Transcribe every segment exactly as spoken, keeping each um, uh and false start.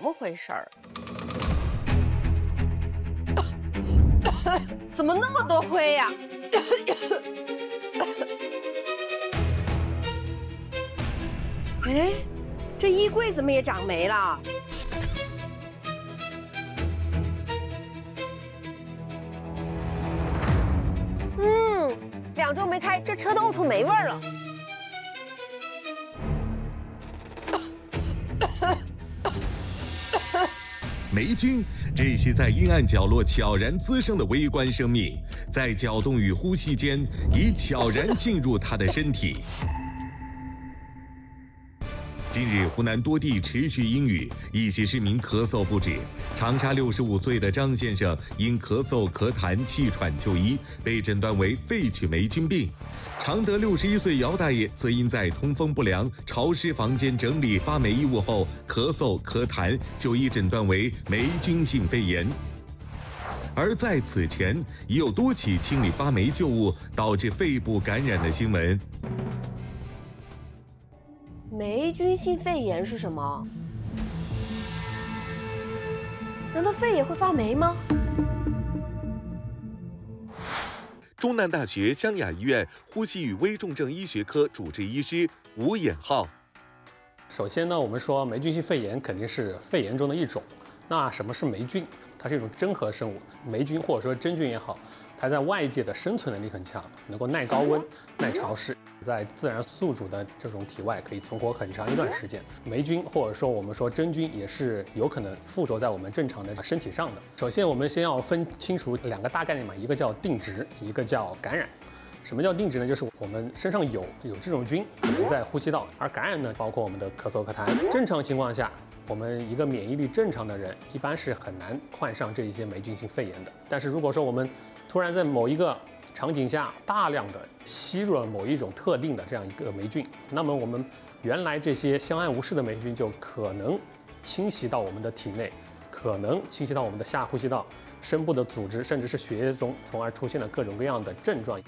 么回事儿？怎么那么多灰呀？哎，这衣柜怎么也长霉了？嗯，两周没开，这车都出霉味儿了。 霉菌，这些在阴暗角落悄然滋生的微观生命，在搅动与呼吸间，已悄然进入他的身体。近日，湖南多地持续阴雨，一些市民咳嗽不止。长沙六十五岁的张先生因咳嗽、咳痰、气喘就医，被诊断为肺曲霉菌病。常德六十一岁姚大爷则因在通风不良、潮湿房间整理发霉衣物后咳嗽、咳痰，就医诊断为霉菌性肺炎。而在此前，已有多起清理发霉旧物导致肺部感染的新闻。 霉菌性肺炎是什么？难道肺也会发霉吗？ 中南大学湘雅医院呼吸与危重症医学科主治医师吴衍浩。 首先呢，我们说霉菌性肺炎肯定是肺炎中的一种。那什么是霉菌？它是一种真核生物，霉菌或者说真菌也好，它在外界的生存能力很强，能够耐高温、耐潮湿，在自然宿主的这种体外可以存活很长一段时间。霉菌或者说我们说真菌也是有可能附着在我们正常的身体上的。首先，我们先要分清楚两个大概念嘛，一个叫定植，一个叫感染。什么叫定植呢？就是我们身上有有这种菌，可能在呼吸道；而感染呢，包括我们的咳嗽、咳痰。正常情况下，我们一个免疫力正常的人，一般是很难患上这一些霉菌性肺炎的。但是如果说我们突然在某一个场景下大量的吸入了某一种特定的这样一个霉菌，那么我们原来这些相安无事的霉菌就可能侵袭到我们的体内，可能侵袭到我们的下呼吸道、深部的组织，甚至是血液中，从而出现了各种各样的症状。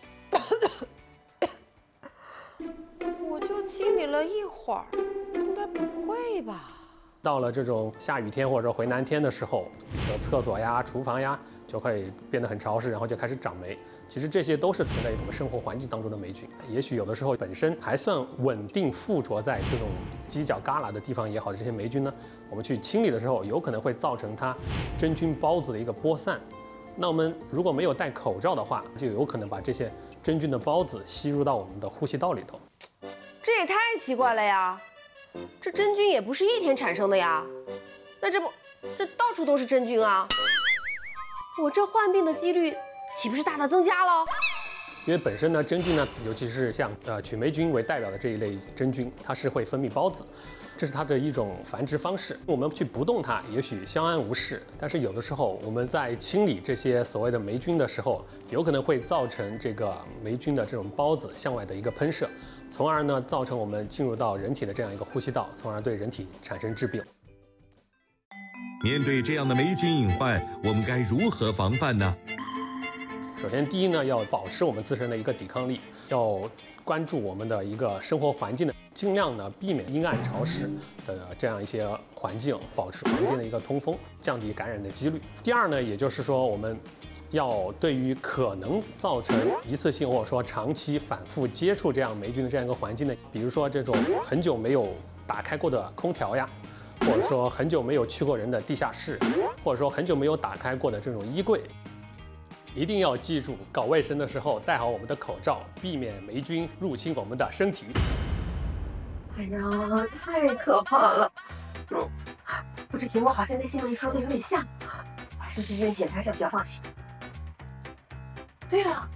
我就清理了一会儿，应该不会吧？ 到了这种下雨天或者说回南天的时候，比如说厕所呀、厨房呀，就会变得很潮湿，然后就开始长霉。其实这些都是存在于我们生活环境当中的霉菌。也许有的时候本身还算稳定附着在这种犄角旮旯的地方也好的这些霉菌呢，我们去清理的时候，有可能会造成它真菌孢子的一个播散。那我们如果没有戴口罩的话，就有可能把这些真菌的孢子吸入到我们的呼吸道里头。 这也太奇怪了呀！这真菌也不是一天产生的呀，那这不，这到处都是真菌啊！我这患病的几率岂不是大大增加了？ 因为本身呢，真菌呢，尤其是像呃曲霉菌为代表的这一类真菌，它是会分泌孢子，这是它的一种繁殖方式。我们去不动它，也许相安无事，但是有的时候我们在清理这些所谓的霉菌的时候，有可能会造成这个霉菌的这种孢子向外的一个喷射，从而呢造成我们进入到人体的这样一个呼吸道，从而对人体产生致病。 面对这样的霉菌隐患，我们该如何防范呢？ 首先，第一呢，要保持我们自身的一个抵抗力，要关注我们的一个生活环境的，尽量呢避免阴暗潮湿的这样一些环境，保持房间的一个通风，降低感染的几率。第二呢，也就是说，我们要对于可能造成一次性或者说长期反复接触这样霉菌的这样一个环境呢，比如说这种很久没有打开过的空调呀，或者说很久没有去过人的地下室，或者说很久没有打开过的这种衣柜。一定要记住，搞卫生的时候戴好我们的口罩，避免霉菌入侵我们的身体。 哎呀，太可怕了！嗯，不知情况好像跟新闻里说的有点像，还是去医院检查一下比较放心。对了，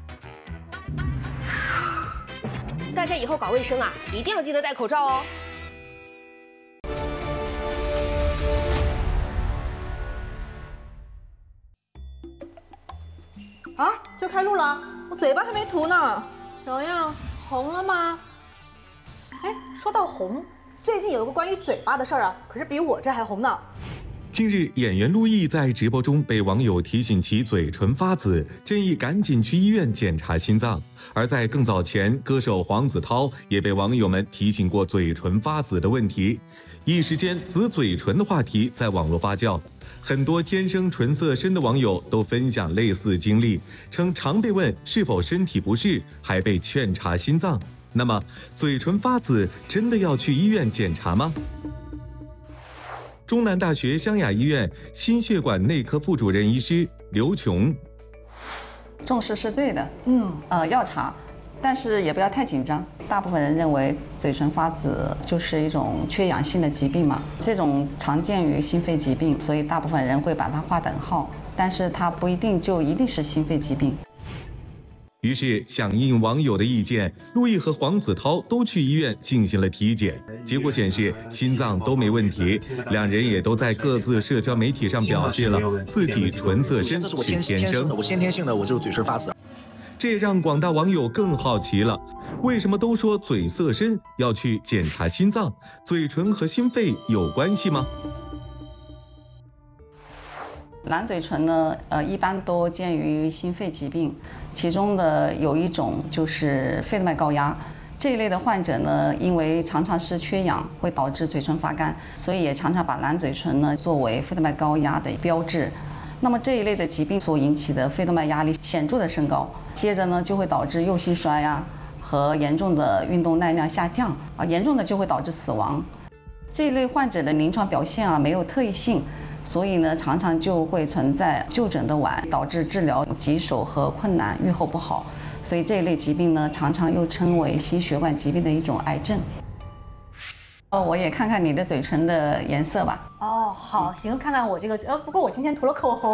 大家以后搞卫生啊，一定要记得戴口罩哦。 啊，就开录了，我嘴巴还没涂呢。怎样，红了吗？哎，说到红，最近有个关于嘴巴的事儿啊，可是比我这还红呢。 近日，演员陆毅在直播中被网友提醒其嘴唇发紫，建议赶紧去医院检查心脏。而在更早前，歌手黄子韬也被网友们提醒过嘴唇发紫的问题。一时间，紫嘴唇的话题在网络发酵。很多天生唇色深的网友都分享类似经历，称常被问是否身体不适，还被劝查心脏。那么，嘴唇发紫真的要去医院检查吗？中南大学湘雅医院心血管内科副主任医师刘琼， 重视是对的，嗯，呃，要查，但是也不要太紧张。大部分人认为嘴唇发紫就是一种缺氧性的疾病嘛，这种常见于心肺疾病，所以大部分人会把它划等号，但是它不一定就一定是心肺疾病。 于是，响应网友的意见，陆毅和黄子韬都去医院进行了体检，结果显示心脏都没问题。两人也都在各自社交媒体上表示了自己唇色深是天生的， 我先天性的，我就是嘴唇发紫。 这也让广大网友更好奇了，为什么都说嘴色深要去检查心脏？嘴唇和心肺有关系吗？ 蓝嘴唇呢，呃，一般多见于心肺疾病，其中的有一种就是肺动脉高压。这一类的患者呢，因为常常是缺氧，会导致嘴唇发干，所以也常常把蓝嘴唇呢作为肺动脉高压的标志。那么这一类的疾病所引起的肺动脉压力显著的升高，接着呢就会导致右心衰呀、啊、和严重的运动耐量下降啊，严重的就会导致死亡。这一类患者的临床表现啊没有特异性。所以呢，常常就会存在就诊的晚，导致治疗棘手和困难，预后不好。所以这一类疾病呢，常常又称为心血管疾病的一种癌症。哦，我也看看你的嘴唇的颜色吧。 哦，好，行，看看我这个，呃，不过我今天涂了口红。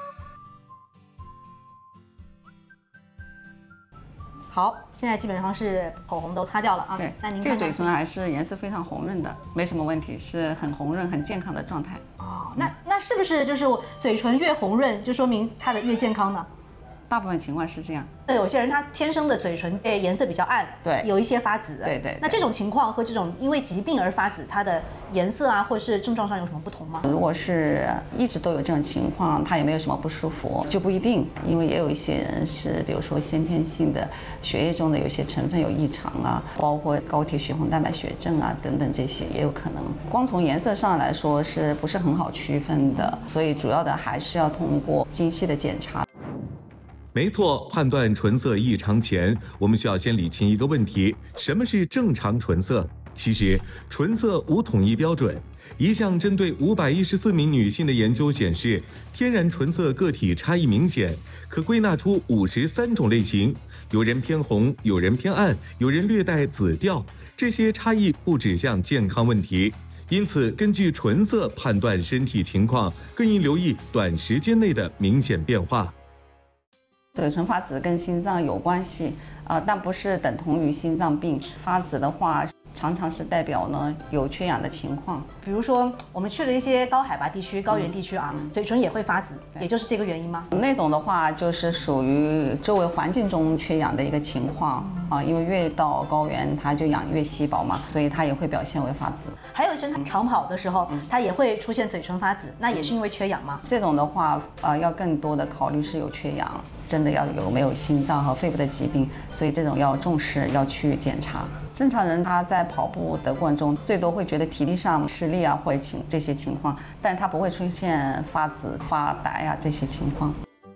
好，现在基本上是口红都擦掉了啊。 对， 那您这个嘴唇还是颜色非常红润的，没什么问题，是很红润、很健康的状态。 哦，那那是不是就是嘴唇越红润，就说明它的越健康呢？ 大部分情况是这样。 那有些人他天生的嘴唇诶颜色比较暗， 对， 有一些发紫。 对 对, 对。 那这种情况和这种因为疾病而发紫，它的颜色啊，或是症状上有什么不同吗？ 如果是一直都有这种情况，他也没有什么不舒服，就不一定，因为也有一些人是，比如说先天性的血液中的有些成分有异常啊，包括高铁血红蛋白血症啊等等，这些也有可能。光从颜色上来说是不是很好区分的？所以主要的还是要通过精细的检查。 没错，判断唇色异常前，我们需要先理清一个问题：什么是正常唇色？其实，唇色无统一标准。一项针对五百一十四名女性的研究显示，天然唇色个体差异明显，可归纳出五十三种类型。有人偏红，有人偏暗，有人略带紫调。这些差异不指向健康问题，因此根据唇色判断身体情况，更应留意短时间内的明显变化。 嘴唇发紫跟心脏有关系，呃，但不是等同于心脏病。发紫的话，常常是代表呢有缺氧的情况。 比如说，我们去了一些高海拔地区、高原地区啊，嗯、嘴唇也会发紫，也就是这个原因吗？ 那种的话，就是属于周围环境中缺氧的一个情况啊，因为越到高原，它就氧越稀薄嘛，所以它也会表现为发紫。 还有一些人长跑的时候，它也会出现嘴唇发紫，那也是因为缺氧吗？ 这种的话，呃，要更多的考虑是有缺氧。真的要有没有心脏和肺部的疾病，所以这种要重视，要去检查。正常人他在跑步的过程中，最多会觉得体力上吃力啊，或者情这些情况，但他不会出现发紫、发白啊这些情况。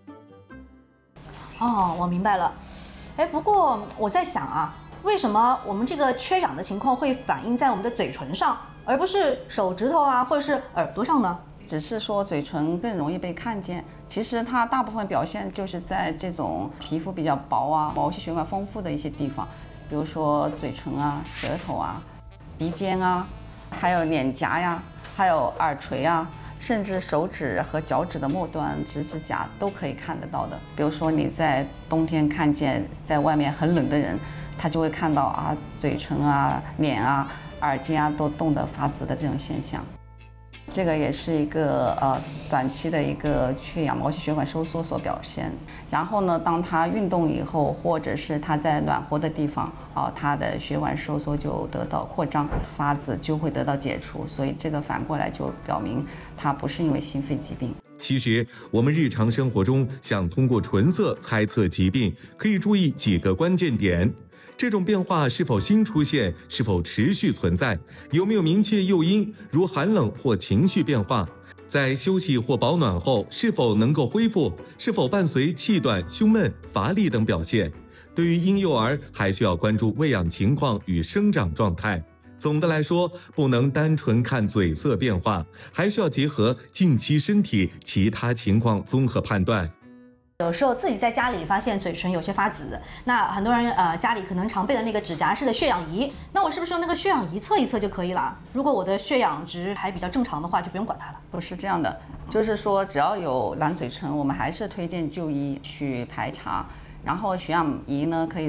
哦，我明白了。哎，不过我在想啊，为什么我们这个缺氧的情况会反映在我们的嘴唇上，而不是手指头啊，或者是耳朵上呢？ 只是说嘴唇更容易被看见，其实它大部分表现就是在这种皮肤比较薄啊、毛细血管丰富的一些地方，比如说嘴唇啊、舌头啊、鼻尖啊，还有脸颊呀，还有耳垂啊，甚至手指和脚趾的末端、指指甲都可以看得到的。比如说你在冬天看见在外面很冷的人，他就会看到啊嘴唇啊、脸啊、耳尖啊都冻得发紫的这种现象。 这个也是一个呃短期的一个缺氧毛细血管收缩所表现。然后呢，当它运动以后，或者是它在暖和的地方，啊、呃，它的血管收缩就得到扩张，发子就会得到解除。所以这个反过来就表明它不是因为心肺疾病。 其实，我们日常生活中想通过唇色猜测疾病，可以注意几个关键点。这种变化是否新出现，是否持续存在，有没有明确诱因，如寒冷或情绪变化，在休息或保暖后是否能够恢复，是否伴随气短、胸闷、乏力等表现。对于婴幼儿，还需要关注喂养情况与生长状态。总的来说，不能单纯看嘴色变化，还需要结合近期身体其他情况综合判断。 有时候自己在家里发现嘴唇有些发紫，那很多人呃家里可能常备的那个指甲式的血氧仪，那我是不是用那个血氧仪测一测就可以了？如果我的血氧值还比较正常的话，就不用管它了。 不是这样的，就是说只要有蓝嘴唇，我们还是推荐就医去排查。然后血氧仪呢，可以